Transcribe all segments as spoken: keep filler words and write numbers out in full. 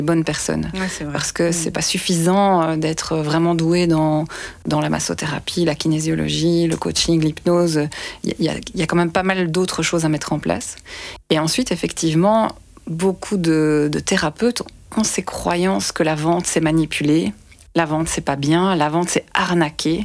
bonnes personnes. Ouais, c'est vrai. Parce que mmh. c'est pas suffisant d'être vraiment doué dans, dans la massothérapie, la kinésiologie, le coaching, l'hypnose. Il y a, il y a quand même pas mal d'autres choses à mettre en place. Et ensuite, effectivement, beaucoup de, de thérapeutes ont ces croyances que la vente, c'est manipuler, la vente, c'est pas bien, la vente, c'est arnaquer.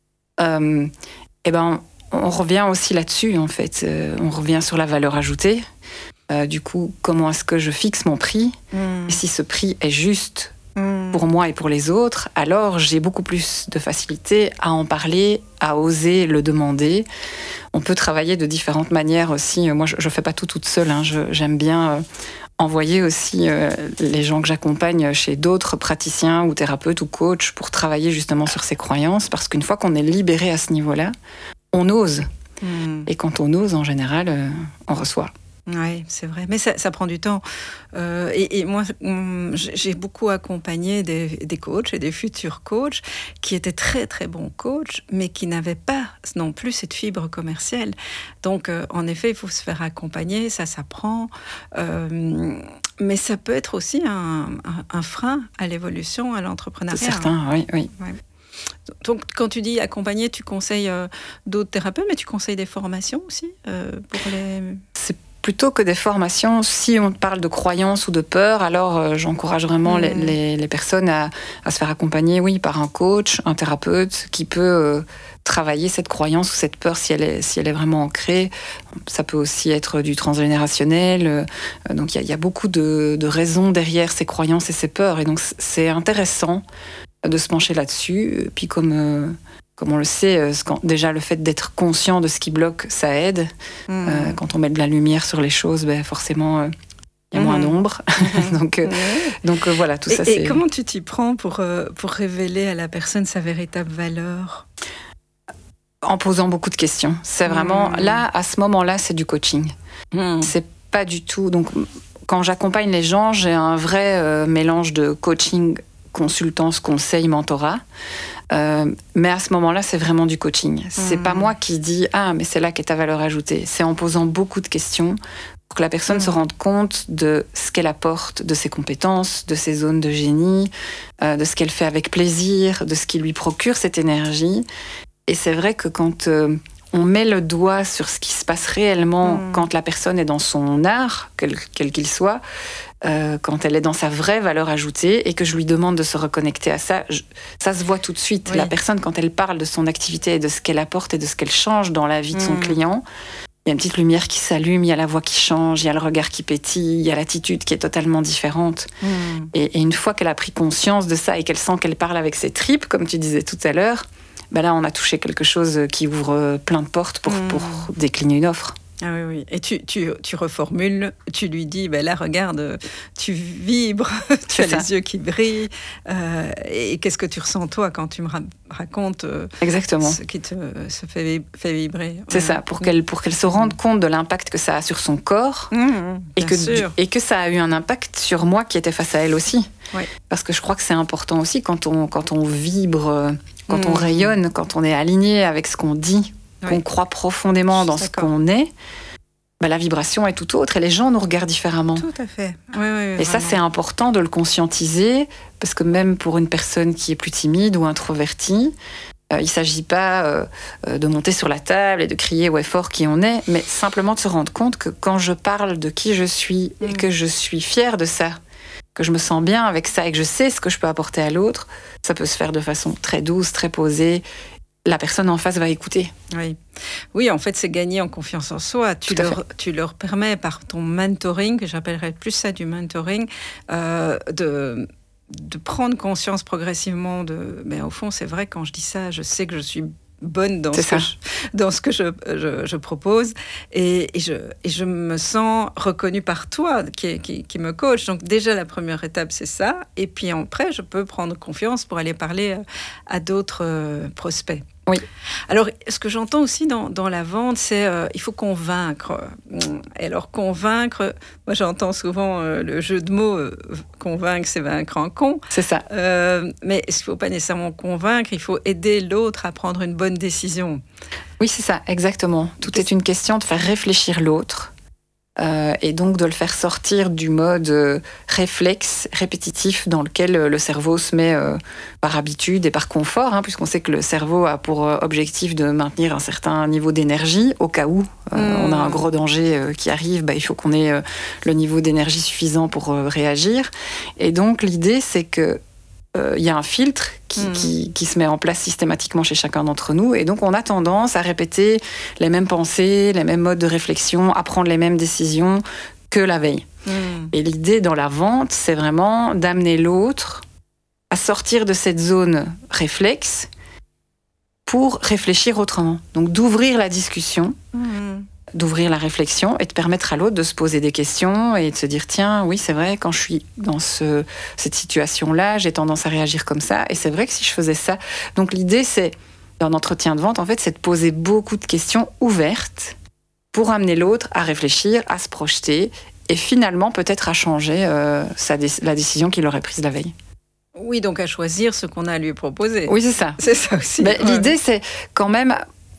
Euh, et ben, on revient aussi là-dessus, en fait. Euh, on revient sur la valeur ajoutée. Euh, du coup, comment est-ce que je fixe mon prix ? mmh. Et si ce prix est juste mmh. pour moi et pour les autres, alors j'ai beaucoup plus de facilité à en parler, à oser le demander. On peut travailler de différentes manières aussi. Moi, je ne fais pas tout toute seule. Hein. Je, j'aime bien euh, envoyer aussi euh, les gens que j'accompagne chez d'autres praticiens ou thérapeutes ou coachs pour travailler justement sur ces croyances, parce qu'une fois qu'on est libéré à ce niveau-là, on ose. mmh. Et quand on ose, en général, euh, on reçoit. Oui, c'est vrai. Mais ça, ça prend du temps. Euh, et, et moi, j'ai beaucoup accompagné des, des coachs et des futurs coachs qui étaient très, très bons coachs, mais qui n'avaient pas non plus cette fibre commerciale. Donc, euh, en effet, il faut se faire accompagner, ça s'apprend. Euh, mais ça peut être aussi un, un, un frein à l'évolution, à l'entrepreneuriat. C'est certain, oui, oui. Ouais. Donc, quand tu dis accompagner, tu conseilles euh, d'autres thérapeutes, mais tu conseilles des formations aussi euh, pour les... C'est plutôt que des formations, si on parle de croyances ou de peur, alors euh, j'encourage vraiment mmh. les, les, les personnes à, à se faire accompagner, oui, par un coach, un thérapeute qui peut euh, travailler cette croyance ou cette peur si elle est, si elle est vraiment ancrée. Ça peut aussi être du transgénérationnel. Euh, donc il y, y a beaucoup de, de raisons derrière ces croyances et ces peurs. Et donc c'est intéressant de se pencher là-dessus. Puis comme... Euh, Comme on le sait, déjà le fait d'être conscient de ce qui bloque, ça aide. Mmh. Euh, quand on met de la lumière sur les choses, ben forcément, il euh, y a mmh. moins d'ombre. Mmh. donc, euh, mmh. donc euh, voilà, tout et, ça. Et c'est... comment tu t'y prends pour, euh, pour révéler à la personne sa véritable valeur ? En posant beaucoup de questions. C'est vraiment, mmh. là, à ce moment-là, c'est du coaching. Mmh. C'est pas du tout... Donc, quand j'accompagne les gens, j'ai un vrai euh, mélange de coaching, consultance, conseil, mentorat. Euh, mais à ce moment-là, c'est vraiment du coaching. C'est mmh. pas moi qui dis « Ah, mais c'est là qu'est ta valeur ajoutée ». C'est en posant beaucoup de questions pour que la personne mmh. se rende compte de ce qu'elle apporte, de ses compétences, de ses zones de génie, euh, de ce qu'elle fait avec plaisir, de ce qui lui procure cette énergie. Et c'est vrai que quand euh, on met le doigt sur ce qui se passe réellement mmh. quand la personne est dans son art, quel, quel qu'il soit, Euh, quand elle est dans sa vraie valeur ajoutée et que je lui demande de se reconnecter à ça, je, ça se voit tout de suite. Oui. La personne, quand elle parle de son activité et de ce qu'elle apporte et de ce qu'elle change dans la vie de son mmh. client, il y a une petite lumière qui s'allume, il y a la voix qui change, il y a le regard qui pétille, il y a l'attitude qui est totalement différente. Mmh. Et, et une fois qu'elle a pris conscience de ça et qu'elle sent qu'elle parle avec ses tripes, comme tu disais tout à l'heure, ben là, on a touché quelque chose qui ouvre plein de portes pour, mmh. pour décliner une offre. Ah oui, oui. Et tu, tu, tu reformules, tu lui dis, ben là, regarde, tu vibres, tu C'est as ça. les yeux qui brillent. Euh, et qu'est-ce que tu ressens, toi, quand tu me ra- racontes euh, Exactement. ce qui te se fait, vib- fait vibrer. C'est ouais. ça, pour qu'elle, pour qu'elle se rende compte de l'impact que ça a sur son corps mmh, et, que, sûr. et que ça a eu un impact sur moi qui était face à elle aussi. Oui. Parce que je crois que c'est important aussi quand on, quand on vibre, quand mmh. on rayonne, quand on est aligné avec ce qu'on dit, oui. qu'on croit profondément dans ce qu'on est. Bah, la vibration est tout autre et les gens nous regardent différemment. Tout à fait. Oui, oui, et ça, c'est important de le conscientiser parce que même pour une personne qui est plus timide ou introvertie, euh, il ne s'agit pas euh, de monter sur la table et de crier ouais fort qui on est, mais simplement de se rendre compte que quand je parle de qui je suis mmh. et que je suis fière de ça, que je me sens bien avec ça et que je sais ce que je peux apporter à l'autre, ça peut se faire de façon très douce, très posée. La personne en face va écouter. Oui, oui, en fait, c'est gagner en confiance en soi. Tu leur, tu leur permets par ton mentoring, j'appellerais plus ça du mentoring, euh, de, de prendre conscience progressivement de... Mais au fond, c'est vrai, quand je dis ça, je sais que je suis bonne dans, ce que, je, dans ce que je, je, je propose et, et, je, et je me sens reconnue par toi qui, qui, qui me coach. Donc déjà, la première étape, c'est ça. Et puis après, je peux prendre confiance pour aller parler à d'autres prospects. Oui. Alors, ce que j'entends aussi dans, dans la vente, c'est euh, il faut convaincre. Et alors, convaincre, moi j'entends souvent euh, le jeu de mots, euh, convaincre, c'est vaincre un con. C'est ça. Euh, mais il ne faut pas nécessairement convaincre, il faut aider l'autre à prendre une bonne décision. Oui, c'est ça, exactement. Tout est une question de faire réfléchir l'autre Euh, et donc de le faire sortir du mode euh, réflexe, répétitif, dans lequel euh, le cerveau se met euh, par habitude et par confort, hein, puisqu'on sait que le cerveau a pour euh, objectif de maintenir un certain niveau d'énergie, au cas où euh, mmh. on a un gros danger euh, qui arrive, bah, il faut qu'on ait euh, le niveau d'énergie suffisant pour euh, réagir. Et donc l'idée, c'est que il euh, y a un filtre qui, mmh. qui, qui se met en place systématiquement chez chacun d'entre nous, et donc on a tendance à répéter les mêmes pensées, les mêmes modes de réflexion, à prendre les mêmes décisions que la veille. Mmh. Et l'idée dans la vente, c'est vraiment d'amener l'autre à sortir de cette zone réflexe pour réfléchir autrement. Donc d'ouvrir la discussion, mmh. d'ouvrir la réflexion et de permettre à l'autre de se poser des questions et de se dire tiens, oui, c'est vrai, quand je suis dans ce, cette situation-là, j'ai tendance à réagir comme ça, et c'est vrai que si je faisais ça... Donc l'idée, c'est, dans l'entretien de vente, en fait, c'est de poser beaucoup de questions ouvertes pour amener l'autre à réfléchir, à se projeter, et finalement peut-être à changer euh, sa dé- la décision qu'il aurait prise la veille. Oui, donc à choisir ce qu'on a à lui proposer. Oui, c'est ça. C'est ça aussi. Mais ouais. L'idée, c'est quand même...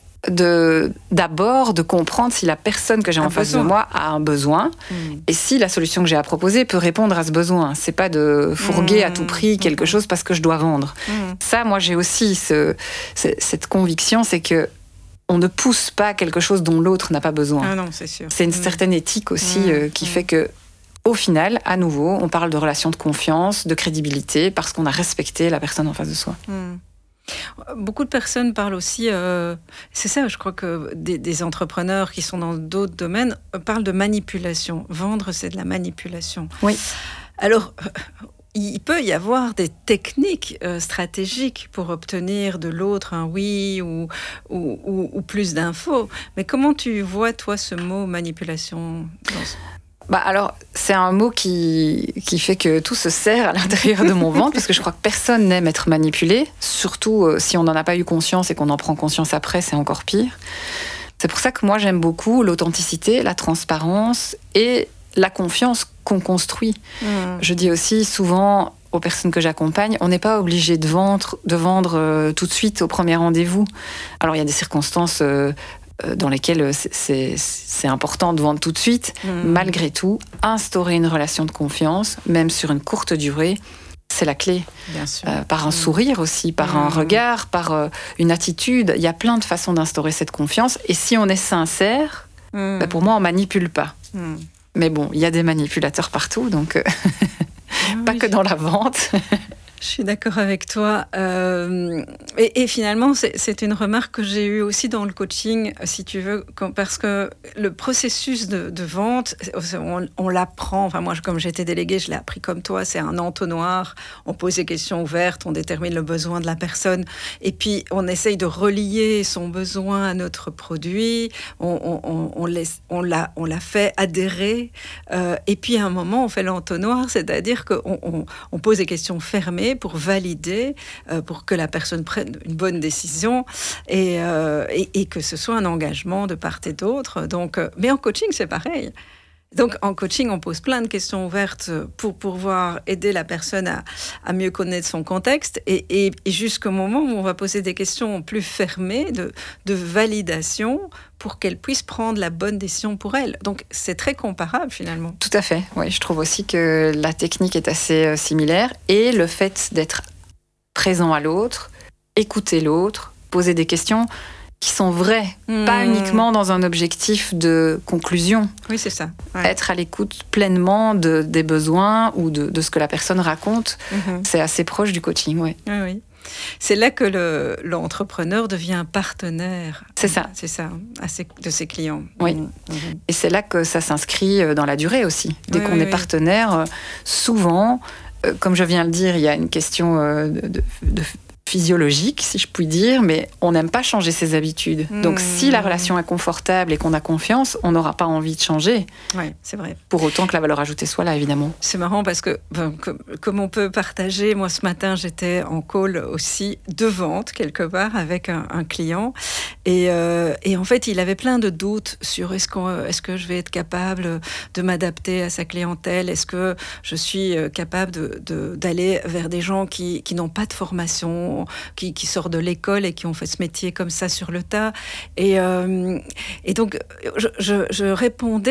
De, d'abord de comprendre si la personne que j'ai en un face besoin. de moi a un besoin mmh. et si la solution que j'ai à proposer peut répondre à ce besoin. C'est pas de fourguer mmh. à tout prix quelque mmh. chose parce que je dois vendre. Mmh. Ça, moi, j'ai aussi ce, cette conviction, c'est que on ne pousse pas quelque chose dont l'autre n'a pas besoin. Ah non, c'est sûr. C'est une mmh. certaine éthique aussi mmh. euh, qui mmh. fait que, au final, à nouveau, on parle de relations de confiance, de crédibilité, parce qu'on a respecté la personne en face de soi. Mmh. Beaucoup de personnes parlent aussi, euh, c'est ça, je crois que des, des entrepreneurs qui sont dans d'autres domaines parlent de manipulation. Vendre, c'est de la manipulation. Oui. Alors, il peut y avoir des techniques euh, stratégiques pour obtenir de l'autre un oui ou, ou, ou, ou plus d'infos. Mais comment tu vois, toi, ce mot manipulation dans ce... Bah alors, c'est un mot qui, qui fait que tout se serre à l'intérieur de mon ventre, parce que je crois que personne n'aime être manipulé, surtout euh, si on n'en a pas eu conscience et qu'on en prend conscience après, c'est encore pire. C'est pour ça que moi, j'aime beaucoup l'authenticité, la transparence et la confiance qu'on construit. Mmh. Je dis aussi souvent aux personnes que j'accompagne, on n'est pas obligé de vendre, de vendre euh, tout de suite au premier rendez-vous. Alors, il y a des circonstances... Euh, dans lesquels c'est, c'est, c'est important de vendre tout de suite. Mmh. Malgré tout, instaurer une relation de confiance, même sur une courte durée, c'est la clé. Bien sûr. Euh, par un mmh. sourire aussi, par mmh. un regard, par euh, une attitude. Il y a plein de façons d'instaurer cette confiance. Et si on est sincère, mmh. bah pour moi, on ne manipule pas. Mmh. Mais bon, il y a des manipulateurs partout, donc euh, ah, pas oui, que je... dans la vente. Je suis d'accord avec toi. Euh, et, et finalement, c'est, c'est une remarque que j'ai eue aussi dans le coaching, si tu veux, parce que le processus de, de vente, on, on l'apprend. Enfin, moi, comme j'étais déléguée, je l'ai appris comme toi. C'est un entonnoir. On pose des questions ouvertes, on détermine le besoin de la personne, et puis on essaye de relier son besoin à notre produit. On, on, on, on, laisse, on, l'a, on l'a fait adhérer. Euh, et puis, à un moment, on fait l'entonnoir, c'est-à-dire qu'on on, on pose des questions fermées pour valider, euh, pour que la personne prenne une bonne décision et, euh, et, et que ce soit un engagement de part et d'autre. Donc, euh, mais en coaching, c'est pareil. Donc, en coaching, on pose plein de questions ouvertes pour pouvoir aider la personne à, à mieux connaître son contexte et, et, et jusqu'au moment où on va poser des questions plus fermées de, de validation pour qu'elle puisse prendre la bonne décision pour elle. Donc, c'est très comparable, finalement. Tout à fait. Oui, je trouve aussi que la technique est assez euh, similaire. Et le fait d'être présent à l'autre, écouter l'autre, poser des questions qui sont vraies, mmh. pas uniquement dans un objectif de conclusion. Oui, c'est ça. Ouais. Être à l'écoute pleinement de, des besoins ou de, de ce que la personne raconte, mmh. c'est assez proche du coaching, oui. Oui, oui. C'est là que le, l'entrepreneur devient partenaire. C'est ça. C'est ça, à ses, de ses clients. Oui. Mmh. Et c'est là que ça s'inscrit dans la durée aussi. Dès oui, qu'on oui, est oui. partenaire, souvent, euh, comme je viens de le dire, il y a une question euh, de, de, de physiologique, si je puis dire, mais on n'aime pas changer ses habitudes. Mmh. Donc, si la relation est confortable et qu'on a confiance, on n'aura pas envie de changer. Oui, c'est vrai. Pour autant que la valeur ajoutée soit là, évidemment. C'est marrant parce que, ben, comme, comme on peut partager, moi, ce matin, j'étais en call aussi de vente, quelque part, avec un, un client. Et, euh, et en fait, il avait plein de doutes sur est-ce, qu'on, est-ce que je vais être capable de m'adapter à sa clientèle? Est-ce que je suis capable de, de, d'aller vers des gens qui, qui n'ont pas de formation, Qui, qui sortent de l'école et qui ont fait ce métier comme ça sur le tas. Et, euh, et donc, je, je, je répondais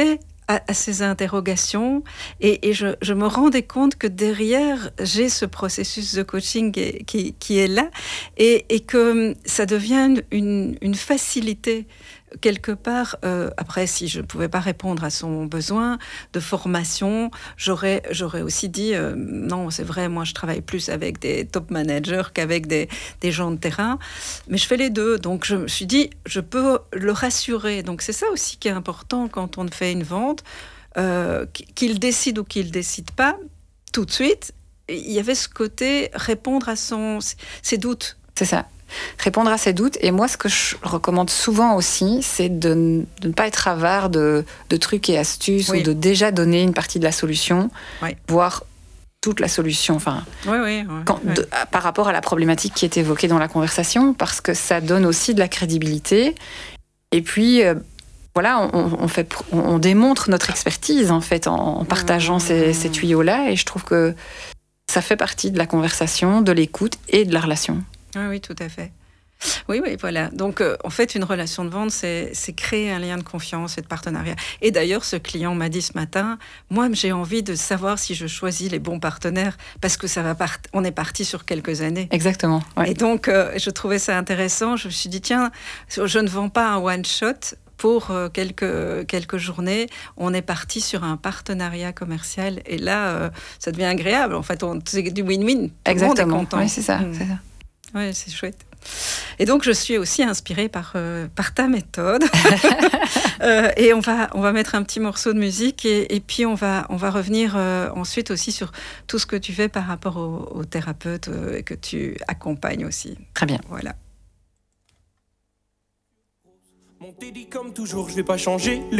à, à ces interrogations et, et je, je me rendais compte que derrière, j'ai ce processus de coaching qui, qui, qui est là et, et que ça devient une, une facilité quelque part. Euh, après, si je ne pouvais pas répondre à son besoin de formation, j'aurais, j'aurais aussi dit euh, non, c'est vrai, moi je travaille plus avec des top managers qu'avec des, des gens de terrain, mais je fais les deux. Donc je me suis dit, je peux le rassurer. Donc c'est ça aussi qui est important quand on fait une vente, euh, qu'il décide ou qu'il ne décide pas, tout de suite, il y avait ce côté répondre à son, ses doutes. C'est ça. Répondre à ses doutes. Et moi, ce que je recommande souvent aussi, c'est de, de ne pas être avare de, de trucs et astuces, oui, ou de déjà donner une partie de la solution, oui, voire toute la solution, enfin, oui, oui, oui, quand, oui. De, par rapport à la problématique qui est évoquée dans la conversation, parce que ça donne aussi de la crédibilité. Et puis, euh, voilà, on, on, fait, on, on démontre notre expertise, en fait, en, en partageant mmh. ces, ces tuyaux-là. Et je trouve que ça fait partie de la conversation, de l'écoute et de la relation. Oui, oui, tout à fait. Oui, oui, voilà. Donc, euh, en fait, une relation de vente, c'est, c'est créer un lien de confiance et de partenariat. Et d'ailleurs, ce client m'a dit ce matin, moi, j'ai envie de savoir si je choisis les bons partenaires parce que ça va part... on est parti sur quelques années. Exactement. Ouais. Et donc, euh, je trouvais ça intéressant. Je me suis dit, tiens, je ne vends pas un one-shot. Pour euh, quelques, quelques journées, on est parti sur un partenariat commercial. Et là, euh, ça devient agréable. En fait, on, c'est du win-win. Tout Exactement. le monde est content. Oui, c'est ça. Mmh. C'est ça. Oui, c'est chouette. Et donc, je suis aussi inspirée par, euh, par ta méthode. euh, et on va, on va mettre un petit morceau de musique et, et puis on va, on va revenir euh, ensuite aussi sur tout ce que tu fais par rapport aux, aux thérapeutes euh, et que tu accompagnes aussi. Très bien. Voilà. Mon Teddy comme toujours, je vais pas changer.